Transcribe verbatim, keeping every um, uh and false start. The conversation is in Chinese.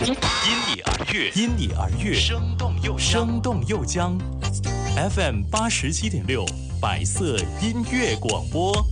因你而悦， 因你而悦， 生动又生动又将。F M 八十七点六，百色音乐广播。